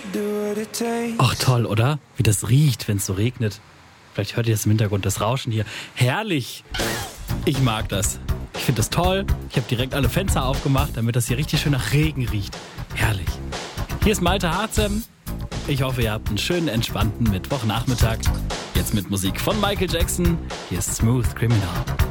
Ach toll, oder? Wie das riecht, wenn es so regnet. Vielleicht hört ihr das im Hintergrund, das Rauschen hier. Herrlich. Ich mag das. Ich finde das toll. Ich habe direkt alle Fenster aufgemacht, damit das hier richtig schön nach Regen riecht. Herrlich. Hier ist Malte Harzem. Ich hoffe, ihr habt einen schönen, entspannten Mittwochnachmittag. Jetzt mit Musik von Michael Jackson. Hier ist Smooth Criminal.